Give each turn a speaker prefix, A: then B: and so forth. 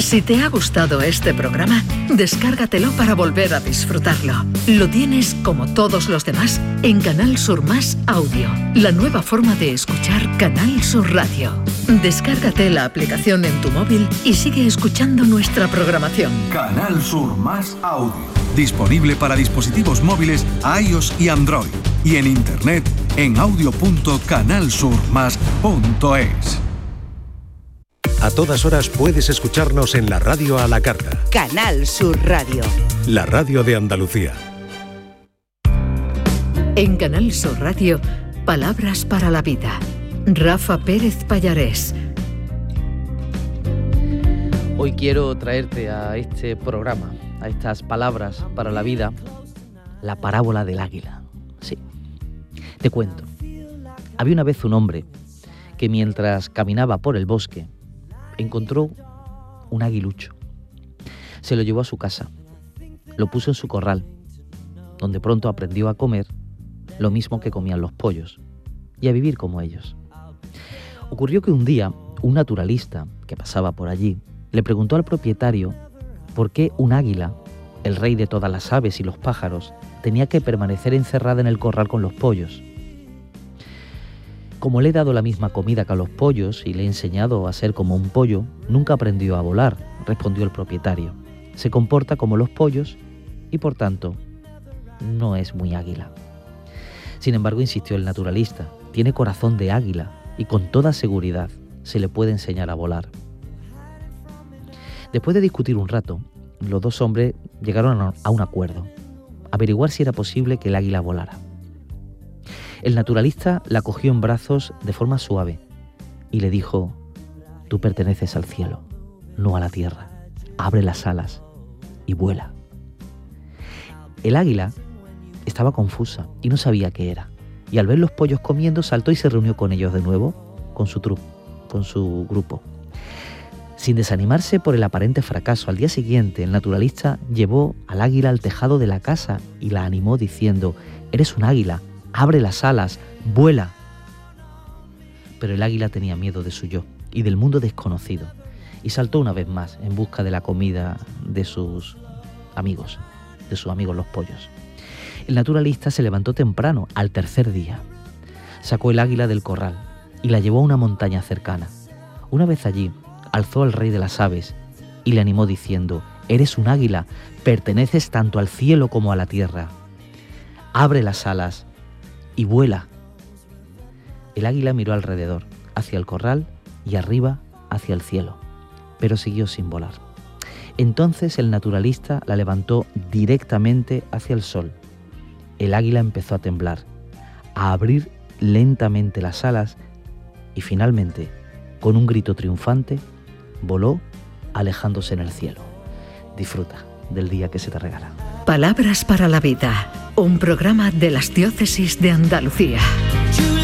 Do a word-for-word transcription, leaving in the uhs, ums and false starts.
A: Si te ha gustado este programa, descárgatelo para volver a disfrutarlo. Lo tienes, como todos los demás, en Canal Sur Más Audio, la nueva forma de escuchar Canal Sur Radio. Descárgate la aplicación en tu móvil y sigue escuchando nuestra programación.
B: Canal Sur Más Audio. Disponible para dispositivos móviles iOS y Android. Y en internet en audio punto canal sur más punto es.
C: A todas horas puedes escucharnos en la radio a la carta.
D: Canal Sur Radio.
C: La radio de Andalucía.
A: En Canal Sur Radio, Palabras para la Vida. Rafa Pérez Pallarés.
E: Hoy quiero traerte a este programa, a estas palabras para la vida, la parábola del águila. Sí, te cuento. Había una vez un hombre que mientras caminaba por el bosque encontró un aguilucho. Se lo llevó a su casa, lo puso en su corral, donde pronto aprendió a comer lo mismo que comían los pollos y a vivir como ellos. Ocurrió que un día un naturalista que pasaba por allí le preguntó al propietario por qué un águila, el rey de todas las aves y los pájaros, tenía que permanecer encerrada en el corral con los pollos. Como le he dado la misma comida que a los pollos y le he enseñado a ser como un pollo, nunca aprendió a volar, respondió el propietario. Se comporta como los pollos y, por tanto, no es muy águila. Sin embargo, insistió el naturalista, tiene corazón de águila y con toda seguridad se le puede enseñar a volar. Después de discutir un rato, los dos hombres llegaron a un acuerdo, averiguar si era posible que el águila volara. El naturalista la cogió en brazos de forma suave y le dijo: tú perteneces al cielo, no a la tierra. Abre las alas y vuela. El águila estaba confusa y no sabía qué era. Y al ver los pollos comiendo, saltó y se reunió con ellos de nuevo, con su trupe, con su grupo. Sin desanimarse por el aparente fracaso, al día siguiente el naturalista llevó al águila al tejado de la casa y la animó diciendo: eres un águila, abre las alas, vuela. Pero el águila tenía miedo de su yo y del mundo desconocido y saltó una vez más en busca de la comida de sus amigos, de sus amigos los pollos. El naturalista se levantó temprano, al tercer día. Sacó el águila del corral y la llevó a una montaña cercana. Una vez allí, alzó al rey de las aves y le animó diciendo: eres un águila, perteneces tanto al cielo como a la tierra. Abre las alas y vuela. El águila miró alrededor, hacia el corral y arriba hacia el cielo, pero siguió sin volar. Entonces el naturalista la levantó directamente hacia el sol. El águila empezó a temblar, a abrir lentamente las alas y finalmente, con un grito triunfante, voló alejándose en el cielo. Disfruta del día que se te regala.
A: Palabras para la Vida, un programa de las Diócesis de Andalucía.